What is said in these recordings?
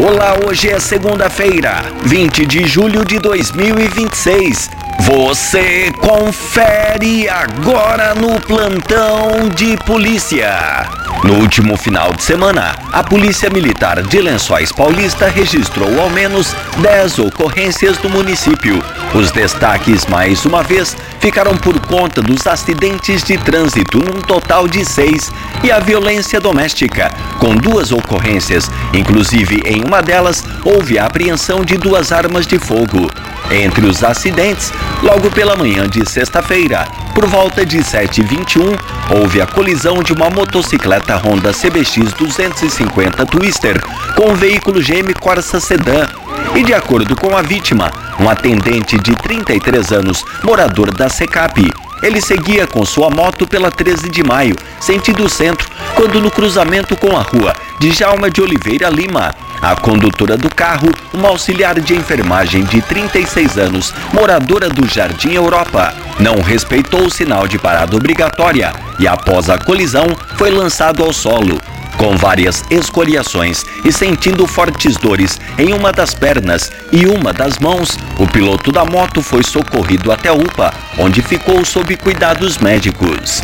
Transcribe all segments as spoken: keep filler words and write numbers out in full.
Olá, hoje é segunda-feira, vinte de julho de dois mil e vinte e seis. Você confere agora no plantão de polícia. No último final de semana, a Polícia Militar de Lençóis Paulista registrou ao menos dez ocorrências no município. Os destaques, mais uma vez, ficaram por conta dos acidentes de trânsito, num total de seis, e a violência doméstica, com duas ocorrências. Inclusive, em uma delas, houve a apreensão de duas armas de fogo. Entre os acidentes, logo pela manhã de sexta-feira, por volta de sete e vinte e um, houve a colisão de uma motocicleta Honda C B X duzentos e cinquenta Twister com um veículo G M Corsa Sedan. E de acordo com a vítima, um atendente de trinta e três anos, morador da Secap, ele seguia com sua moto pela treze de maio, sentido centro, quando no cruzamento com a rua Djalma de Oliveira Lima, a condutora do carro, uma auxiliar de enfermagem de trinta e seis anos, moradora do Jardim Europa, não respeitou o sinal de parada obrigatória e, após a colisão, foi lançado ao solo. Com várias escoriações e sentindo fortes dores em uma das pernas e uma das mãos, o piloto da moto foi socorrido até a U P A, onde ficou sob cuidados médicos.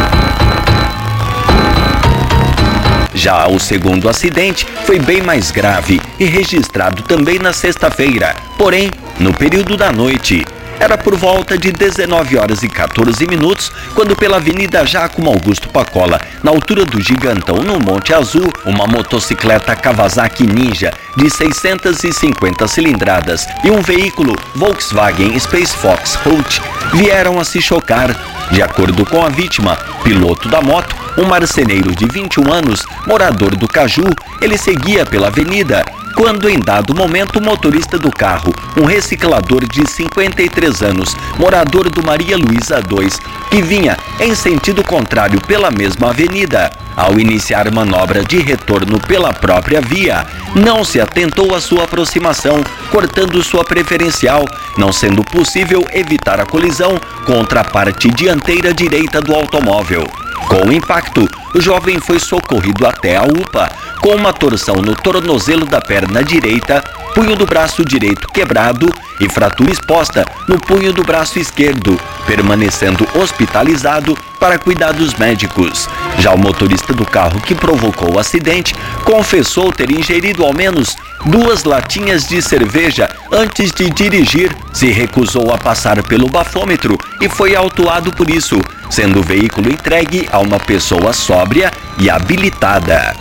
Já o segundo acidente foi bem mais grave e registrado também na sexta-feira, porém, no período da noite. Era por volta de dezenove horas e quatorze minutos, quando pela Avenida Giacomo Augusto Pacola, na altura do Gigantão, no Monte Azul, uma motocicleta Kawasaki Ninja de seiscentas e cinquenta cilindradas e um veículo Volkswagen Space Fox Hut vieram a se chocar. De acordo com a vítima, piloto da moto, um marceneiro de vinte e um anos, morador do Caju, ele seguia pela avenida, quando em dado momento o motorista do carro, um reciclador de cinquenta e três anos, morador do Maria Luísa dois, que vinha em sentido contrário pela mesma avenida, ao iniciar manobra de retorno pela própria via, não se atentou à sua aproximação, cortando sua preferencial, não sendo possível evitar a colisão contra a parte dianteira direita do automóvel. Com o impacto, o jovem foi socorrido até a U P A, com uma torção no tornozelo da perna direita, punho do braço direito quebrado e fratura exposta no punho do braço esquerdo, permanecendo hospitalizado para cuidados médicos. Já o motorista do carro que provocou o acidente confessou ter ingerido ao menos duas latinhas de cerveja antes de dirigir, se recusou a passar pelo bafômetro e foi autuado por isso, sendo o veículo entregue a uma pessoa sóbria e habilitada.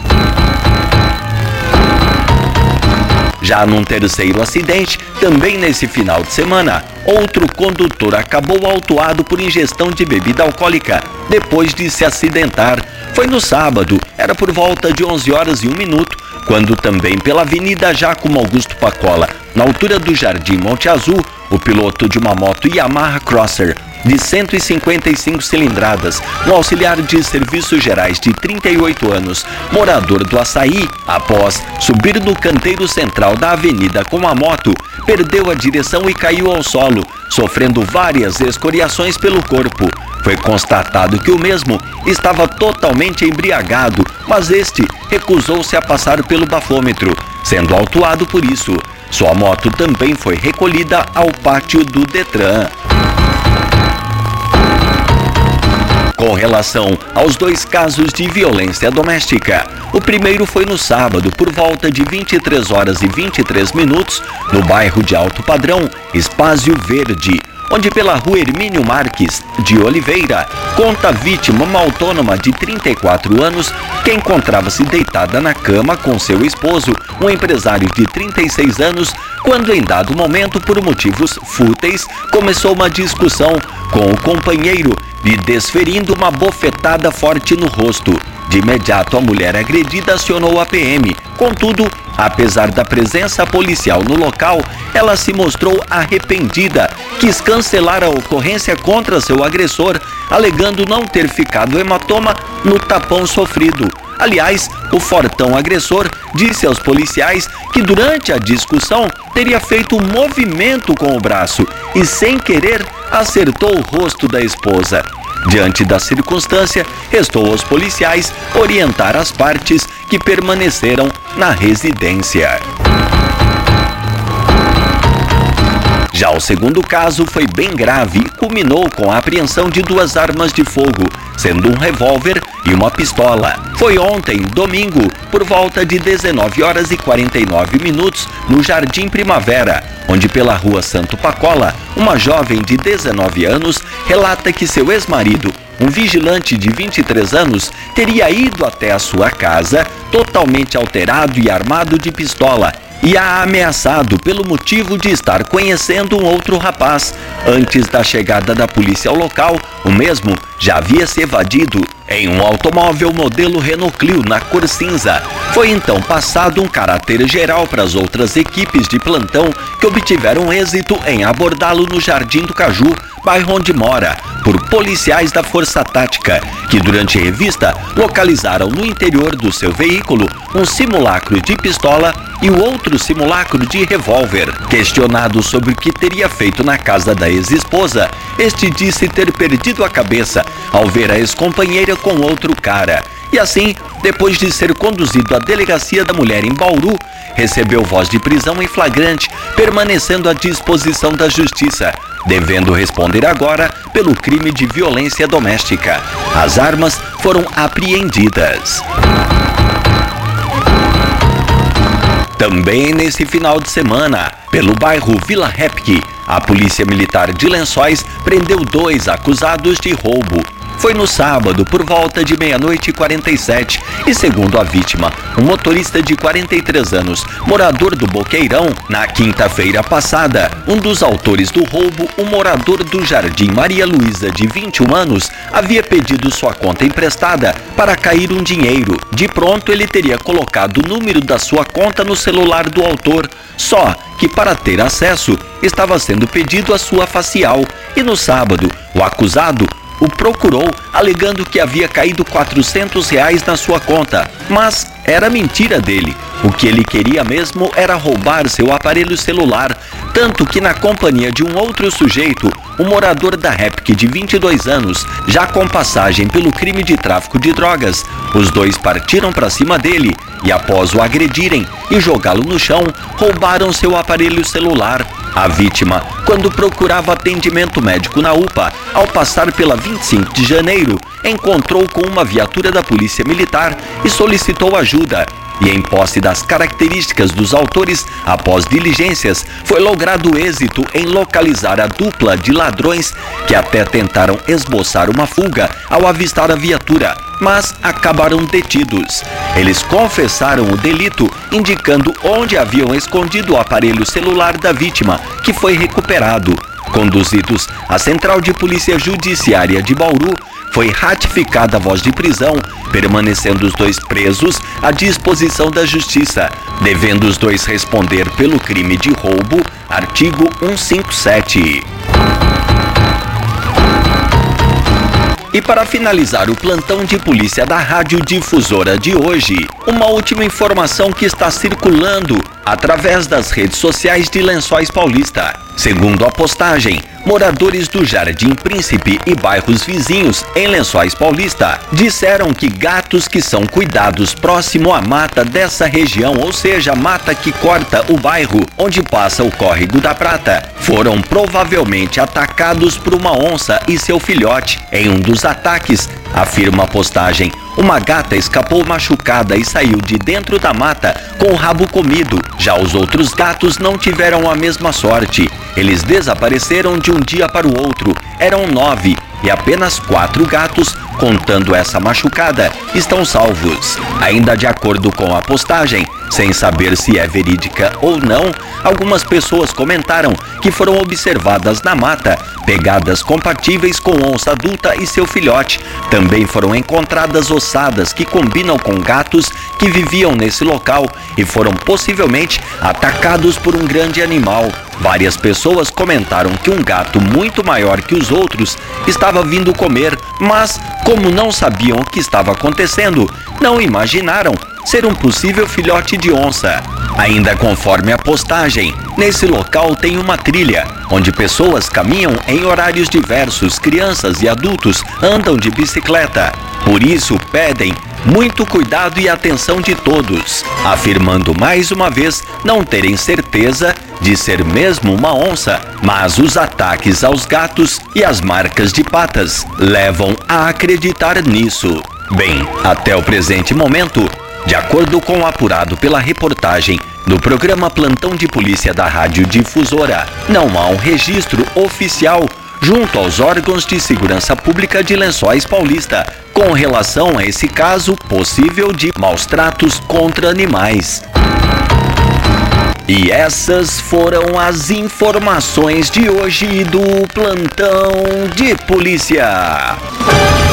Já num terceiro acidente, também nesse final de semana, outro condutor acabou autuado por ingestão de bebida alcoólica depois de se acidentar. Foi no sábado, era por volta de onze horas e um minuto, quando também pela Avenida Giacomo Augusto Pacola, na altura do Jardim Monte Azul, o piloto de uma moto Yamaha Crosser de cento e cinquenta e cinco cilindradas, um auxiliar de serviços gerais de trinta e oito anos, morador do Açaí, após subir no canteiro central da avenida com a moto, perdeu a direção e caiu ao solo, sofrendo várias escoriações pelo corpo. Foi constatado que o mesmo estava totalmente embriagado, mas este recusou-se a passar pelo bafômetro, sendo autuado por isso. Sua moto também foi recolhida ao pátio do Detran. Com relação aos dois casos de violência doméstica, o primeiro foi no sábado, por volta de vinte e três horas e vinte e três minutos, no bairro de Alto Padrão, Espaço Verde, onde pela rua Hermínio Marques de Oliveira, conta a vítima, uma autônoma de trinta e quatro anos, que encontrava-se deitada na cama com seu esposo, um empresário de trinta e seis anos, quando em dado momento, por motivos fúteis, começou uma discussão com o companheiro, lhe desferindo uma bofetada forte no rosto. De imediato, a mulher agredida acionou a P M. Contudo, apesar da presença policial no local, ela se mostrou arrependida, quis cancelar a ocorrência contra seu agressor, alegando não ter ficado hematoma no tapão sofrido. Aliás, o fortão agressor disse aos policiais que durante a discussão teria feito um movimento com o braço e, sem querer, acertou o rosto da esposa. Diante da circunstância, restou aos policiais orientar as partes que permaneceram na residência. Já o segundo caso foi bem grave e culminou com a apreensão de duas armas de fogo, sendo um revólver e uma pistola. Foi ontem, domingo, por volta de dezenove horas e quarenta e nove minutos, no Jardim Primavera, onde pela rua Santo Pacola, uma jovem de dezenove anos relata que seu ex-marido, um vigilante de vinte e três anos, teria ido até a sua casa totalmente alterado e armado de pistola e a ameaçado pelo motivo de estar conhecendo um outro rapaz. Antes da chegada da polícia ao local, o mesmo já havia se evadido em um automóvel modelo Renault Clio na cor cinza. Foi então passado um caráter geral para as outras equipes de plantão que obtiveram êxito em abordá-lo no Jardim do Caju, bairro onde mora, por policiais da Força Tática, que durante a revista localizaram no interior do seu veículo um simulacro de pistola e o outro simulacro de revólver. Questionado sobre o que teria feito na casa da ex-esposa, este disse ter perdido a cabeça ao ver a ex-companheira com outro cara. E assim, depois de ser conduzido à delegacia da mulher em Bauru, recebeu voz de prisão em flagrante, permanecendo à disposição da justiça, devendo responder agora pelo crime de violência doméstica. As armas foram apreendidas. Também nesse final de semana, pelo bairro Vila Repque, a Polícia Militar de Lençóis prendeu dois acusados de roubo. Foi no sábado, por volta de meia-noite e quarenta e sete, e segundo a vítima, um motorista de quarenta e três anos, morador do Boqueirão, na quinta-feira passada, um dos autores do roubo, um morador do Jardim Maria Luísa, de vinte e um anos, havia pedido sua conta emprestada para cair um dinheiro. De pronto, ele teria colocado o número da sua conta no celular do autor, só que para ter acesso, estava sendo pedido a sua facial, e no sábado, o acusado o procurou alegando que havia caído quatrocentos reais na sua conta, mas era mentira dele. O que ele queria mesmo era roubar seu aparelho celular, tanto que na companhia de um outro sujeito, um morador da Repque de vinte e dois anos, já com passagem pelo crime de tráfico de drogas, os dois partiram para cima dele e após o agredirem e jogá-lo no chão, roubaram seu aparelho celular. A vítima, quando procurava atendimento médico na U P A, ao passar pela vinte e cinco de janeiro, encontrou com uma viatura da Polícia Militar e solicitou ajuda. E em posse das características dos autores, após diligências, foi logrado êxito em localizar a dupla de ladrões que até tentaram esboçar uma fuga ao avistar a viatura, mas acabaram detidos. Eles confessaram o delito, indicando onde haviam escondido o aparelho celular da vítima, que foi recuperado. Conduzidos à Central de Polícia Judiciária de Bauru, foi ratificada a voz de prisão, permanecendo os dois presos à disposição da Justiça, devendo os dois responder pelo crime de roubo, artigo cento e cinquenta e sete. E para finalizar o plantão de polícia da Rádio Difusora de hoje, uma última informação que está circulando através das redes sociais de Lençóis Paulista. Segundo a postagem, moradores do Jardim Príncipe e bairros vizinhos em Lençóis Paulista disseram que gatos que são cuidados próximo à mata dessa região, ou seja, a mata que corta o bairro onde passa o Córrego da Prata, foram provavelmente atacados por uma onça e seu filhote. Em um dos ataques, afirma a postagem, uma gata escapou machucada e saiu de dentro da mata com o rabo comido. Já os outros gatos não tiveram a mesma sorte. Eles desapareceram de um dia para o outro. Eram nove e apenas quatro gatos, contando essa machucada, estão salvos. Ainda de acordo com a postagem, sem saber se é verídica ou não, algumas pessoas comentaram que foram observadas na mata pegadas compatíveis com onça adulta e seu filhote. Também foram encontradas ossadas que combinam com gatos que viviam nesse local e foram possivelmente atacados por um grande animal. Várias pessoas comentaram que um gato muito maior que os outros estava vindo comer, mas como não sabiam o que estava acontecendo, não imaginaram ser um possível filhote de onça. Ainda conforme a postagem, nesse local tem uma trilha, onde pessoas caminham em horários diversos, crianças e adultos andam de bicicleta. Por isso pedem muito cuidado e atenção de todos, afirmando mais uma vez não terem certeza de ser mesmo uma onça, mas os ataques aos gatos e as marcas de patas levam a acreditar nisso. Bem, até o presente momento, de acordo com o apurado pela reportagem do programa Plantão de Polícia da Rádio Difusora, não há um registro oficial junto aos órgãos de segurança pública de Lençóis Paulista com relação a esse caso possível de maus-tratos contra animais. E essas foram as informações de hoje do Plantão de Polícia.